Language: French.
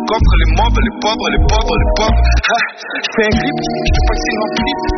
coffre, les pauvres, les pauvres, les pauvres. J'fais un clip, j'te passe une remplie.